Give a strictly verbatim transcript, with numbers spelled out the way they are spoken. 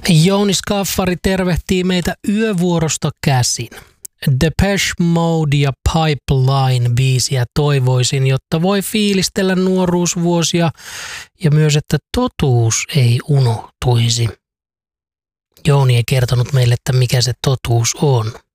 Jouni Skaffari tervehtii meitä yövuorosta käsin. Depeche Mode ja Pipeline-biisiä toivoisin, jotta voi fiilistellä nuoruusvuosia ja myös, että totuus ei unohtuisi. Jouni ei kertonut meille, että mikä se totuus on.